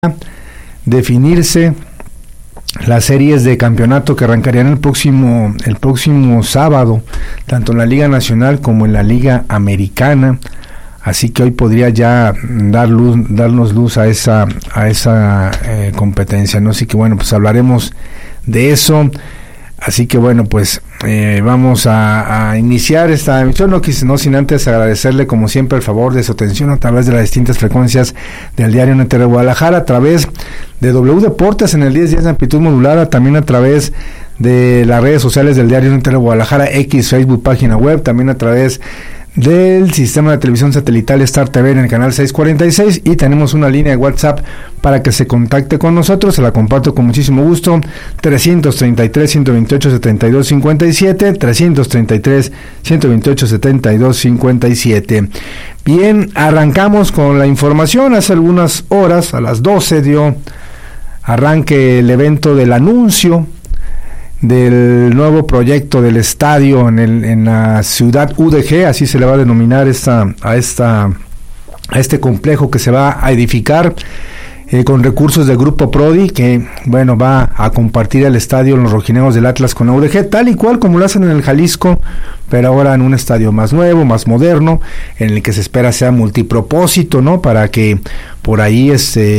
definirse las series de campeonato que arrancarían el próximo sábado, tanto en la Liga Nacional como en la Liga Americana. Así que hoy podría ya darnos luz a esa competencia, ¿no? Así que bueno, pues hablaremos de eso. Así que bueno, pues vamos a iniciar esta emisión, no sin antes agradecerle como siempre el favor de su atención a través de las distintas frecuencias del Diario NTR de Guadalajara, a través de W Deportes en el 1010 de amplitud modulada, también a través de las redes sociales del Diario NTR de Guadalajara, X, Facebook, página web, también a través del sistema de televisión satelital Star TV en el canal 646, y tenemos una línea de WhatsApp para que se contacte con nosotros. Se la comparto con muchísimo gusto: 333-128-7257, 333-128-7257. Bien, arrancamos con la información. Hace algunas horas, a las 12, dio arranque el evento del anuncio del nuevo proyecto del estadio en la ciudad UDG, así se le va a denominar a este complejo que se va a edificar con recursos del Grupo Prodi, que bueno, va a compartir el estadio en los rojinegros del Atlas con la UDG, tal y cual como lo hacen en el Jalisco, pero ahora en un estadio más nuevo, más moderno, en el que se espera sea multipropósito, ¿no? Para que por ahí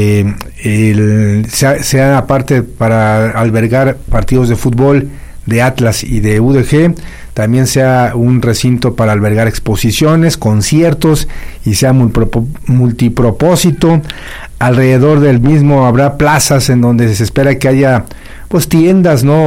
sea aparte para albergar partidos de fútbol de Atlas y de UDG, también sea un recinto para albergar exposiciones, conciertos, y sea multipropósito. Alrededor del mismo habrá plazas en donde se espera que haya pues tiendas, ¿no?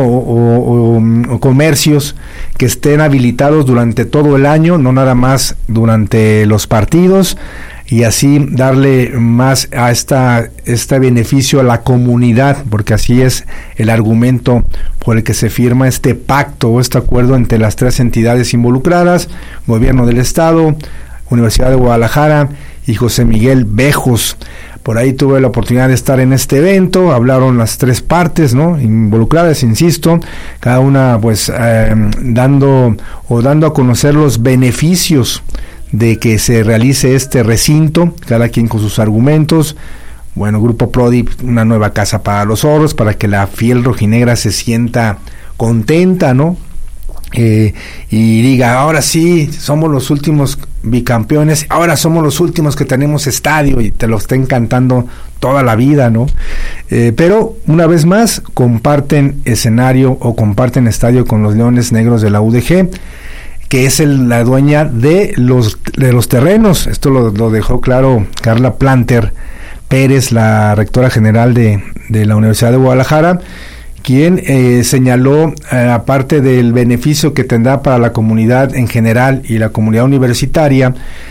o comercios que estén habilitados durante todo el año, no nada más durante los partidos, y así darle más a este beneficio a la comunidad, porque así es el argumento por el que se firma este pacto o este acuerdo entre las tres entidades involucradas: Gobierno del Estado, Universidad de Guadalajara y José Miguel Bejos. Por ahí tuve la oportunidad de estar en este evento, hablaron las tres partes, ¿no? Involucradas, insisto, cada una pues dando a conocer los beneficios de que se realice este recinto, cada quien con sus argumentos. Bueno, Grupo Prodi, una nueva casa para los zorros, para que la fiel rojinegra se sienta contenta, ¿no? Y diga, ahora sí, somos los últimos bicampeones, ahora somos los últimos que tenemos estadio, y te lo estén cantando toda la vida, ¿no? Pero una vez más comparten escenario o comparten estadio con los Leones Negros de la UDG, que es la dueña de los terrenos. Esto lo dejó claro Carla Planter Pérez, la rectora general de la Universidad de Guadalajara, quien señaló, aparte del beneficio que tendrá para la comunidad en general y la comunidad universitaria,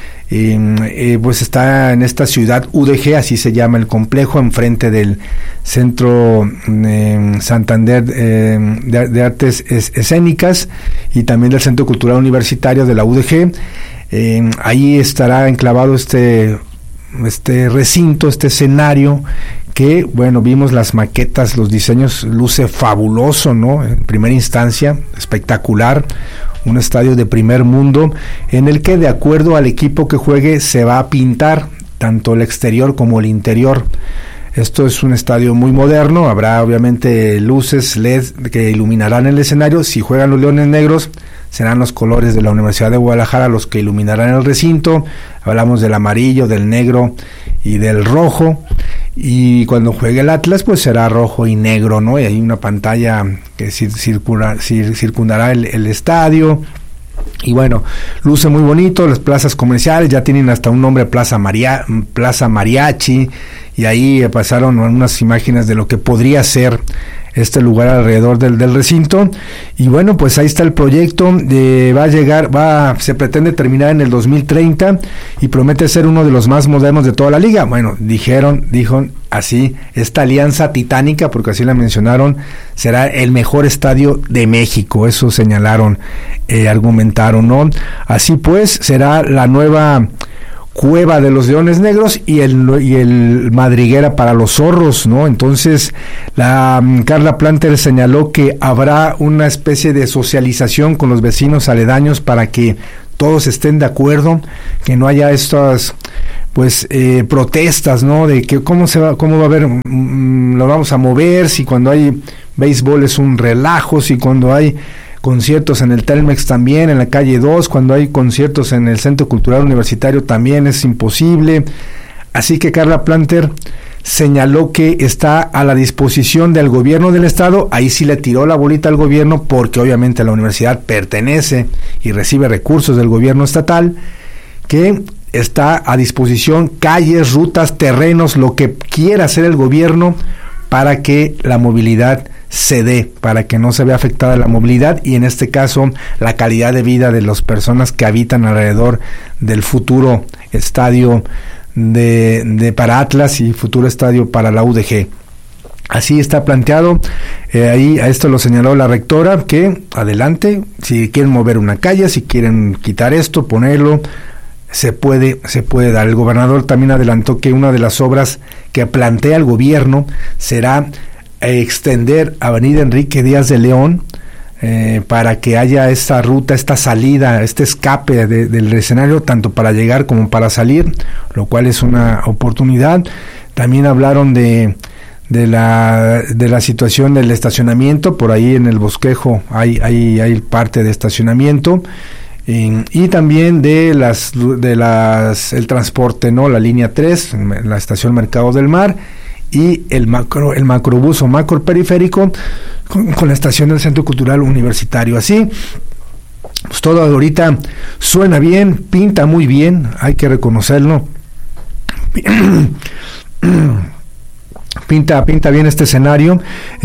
pues está en esta ciudad UDG, así se llama el complejo, enfrente del Centro Santander de Artes Escénicas, y también del Centro Cultural Universitario de la UDG. Ahí estará enclavado este recinto, este escenario, que bueno, vimos las maquetas, los diseños, luce fabuloso, ¿no? En primera instancia, espectacular, un estadio de primer mundo, en el que de acuerdo al equipo que juegue se va a pintar tanto el exterior como el interior. Esto es un estadio muy moderno, habrá obviamente luces LED que iluminarán el escenario. Si juegan los Leones Negros, serán los colores de la Universidad de Guadalajara los que iluminarán el recinto. Hablamos del amarillo, del negro y del rojo. Y cuando juegue el Atlas, pues será rojo y negro, ¿no? Y hay una pantalla que circundará el estadio. Y bueno, luce muy bonito. Las plazas comerciales ya tienen hasta un nombre: Plaza Mariachi, y ahí pasaron unas imágenes de lo que podría ser este lugar alrededor del recinto. Y bueno, pues ahí está el proyecto. Se pretende terminar en el 2030 y promete ser uno de los más modernos de toda la liga. Bueno, dijo así, esta alianza titánica, porque así la mencionaron, será el mejor estadio de México. Eso señalaron, argumentaron, ¿no? Así pues, será la nueva Cueva de los Leones Negros y el Madriguera para los zorros, ¿no? Entonces, Carla Planter señaló que habrá una especie de socialización con los vecinos aledaños para que todos estén de acuerdo, que no haya estas protestas, ¿no? De que cómo va a haber, lo vamos a mover, si cuando hay béisbol es un relajo, si cuando hay conciertos en el Telmex también, en la calle 2, cuando hay conciertos en el Centro Cultural Universitario también es imposible. Así que Carla Planter señaló que está a la disposición del gobierno del estado, ahí sí le tiró la bolita al gobierno, porque obviamente la universidad pertenece y recibe recursos del gobierno estatal, que está a disposición calles, rutas, terrenos, lo que quiera hacer el gobierno para que la movilidad se dé, para que no se vea afectada la movilidad y en este caso la calidad de vida de las personas que habitan alrededor del futuro estadio para Atlas y futuro estadio para la UDG. Así está planteado, ahí a esto lo señaló la rectora, que adelante, si quieren mover una calle, si quieren quitar esto, ponerlo, se puede dar. El gobernador también adelantó que una de las obras que plantea el gobierno será extender Avenida Enrique Díaz de León para que haya esta ruta, esta salida, este escape del escenario, tanto para llegar como para salir, lo cual es una oportunidad. También hablaron de la situación del estacionamiento, por ahí en el Bosquejo hay parte de estacionamiento, y también el transporte, ¿no? La línea 3, la estación Mercado del Mar, y el macrobús o macro periférico con la estación del Centro Cultural Universitario. Así, pues todo ahorita suena bien, pinta muy bien, hay que reconocerlo. Pinta bien este escenario.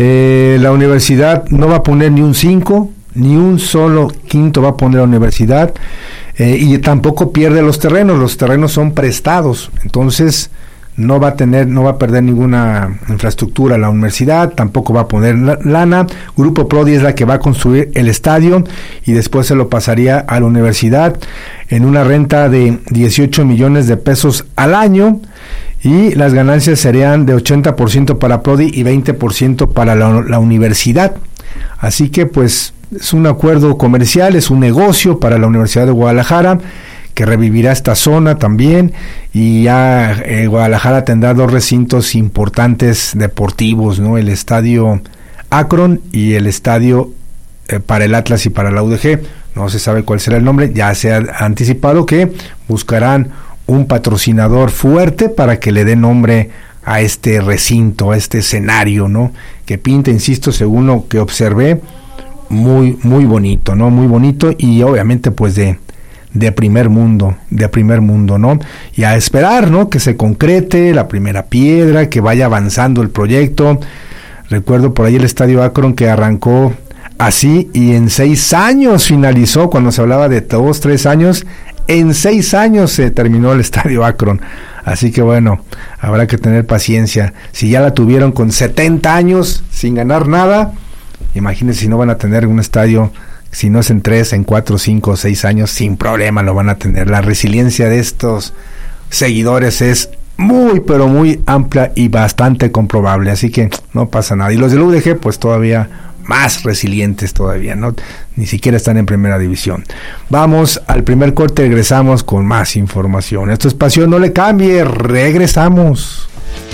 La universidad no va a poner ni un 5, ni un solo quinto va a poner la universidad, y tampoco pierde los terrenos son prestados, entonces no va a perder ninguna infraestructura la universidad, tampoco va a poner lana. Grupo Prodi es la que va a construir el estadio y después se lo pasaría a la universidad en una renta de 18 millones de pesos al año, y las ganancias serían de 80% para Prodi y 20% para la universidad. Así que pues es un acuerdo comercial, es un negocio para la Universidad de Guadalajara, que revivirá esta zona también, y ya Guadalajara tendrá 2 recintos importantes deportivos, ¿no? El estadio Akron y el estadio para el Atlas y para la UDG. No se sabe cuál será el nombre, ya se ha anticipado que buscarán un patrocinador fuerte para que le dé nombre a este recinto, a este escenario, ¿no? Que pinta, insisto, según lo que observé, muy bonito, ¿no? Muy bonito, y obviamente pues de primer mundo, ¿no? Y a esperar, ¿no? Que se concrete la primera piedra, que vaya avanzando el proyecto. Recuerdo por ahí el estadio Akron, que arrancó así y en 6 años finalizó, cuando se hablaba de 2, 3 años, en 6 años se terminó el estadio Akron. Así que bueno, habrá que tener paciencia. Si ya la tuvieron con 70 años sin ganar nada, imagínense si no van a tener un estadio, si no es en 3, en 4, 5, 6 años, sin problema lo van a tener. La resiliencia de estos seguidores es muy, pero muy amplia y bastante comprobable, así que no pasa nada. Y los del UDG, pues todavía más resilientes todavía, ¿no? Ni siquiera están en primera división. Vamos al primer corte, regresamos con más información. Esto es Pasión, no le cambie, regresamos.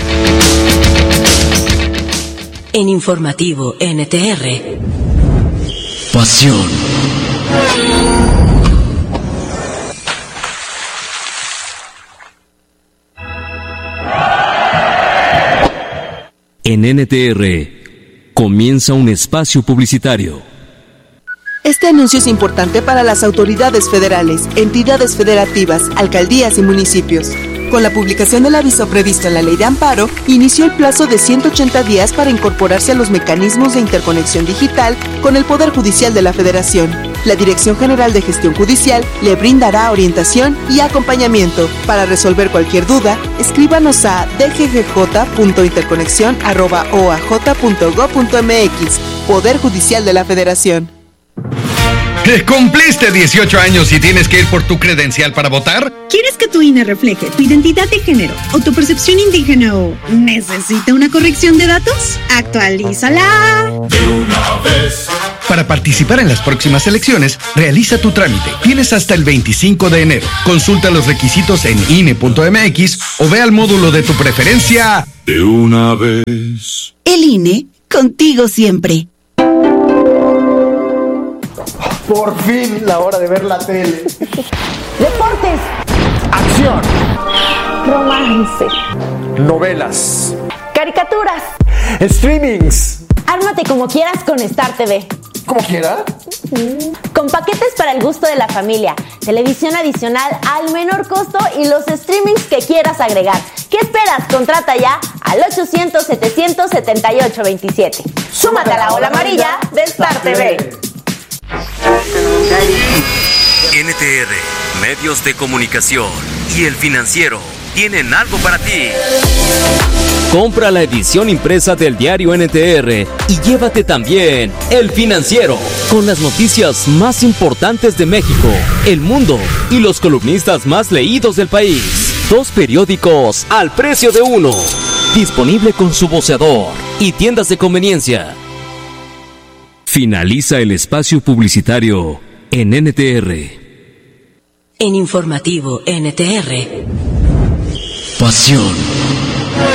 En Informativo NTR. Pasión. En NTR comienza un espacio publicitario. Este anuncio es importante para las autoridades federales, entidades federativas, alcaldías y municipios. Con la publicación del aviso previsto en la Ley de Amparo, inició el plazo de 180 días para incorporarse a los mecanismos de interconexión digital con el Poder Judicial de la Federación. La Dirección General de Gestión Judicial le brindará orientación y acompañamiento. Para resolver cualquier duda, escríbanos a dggj.interconexion@oaj.gov.mx. Poder Judicial de la Federación. ¿Cumpliste 18 años y tienes que ir por tu credencial para votar? ¿Quieres que tu INE refleje tu identidad de género o tu percepción indígena o necesita una corrección de datos? ¡Actualízala! De una vez. Para participar en las próximas elecciones, realiza tu trámite. Tienes hasta el 25 de enero. Consulta los requisitos en INE.mx o ve al módulo de tu preferencia. De una vez. El INE, contigo siempre. Por fin, la hora de ver la tele. Deportes. Acción. Romance. Novelas. Caricaturas. Streamings. Ármate como quieras con Star TV. ¿Cómo quiera? Con paquetes para el gusto de la familia, televisión adicional al menor costo y los streamings que quieras agregar. ¿Qué esperas? Contrata ya al 800-700-7827. Súmate a la ola amarilla de Star TV. NTR, Medios de Comunicación y El Financiero tienen algo para ti. Compra la edición impresa del diario NTR y llévate también El Financiero, con las noticias más importantes de México, el mundo y los columnistas más leídos del país. 2 periódicos al precio de uno. Disponible con su voceador y tiendas de conveniencia. Finaliza el espacio publicitario en NTR. En Informativo NTR. Pasión.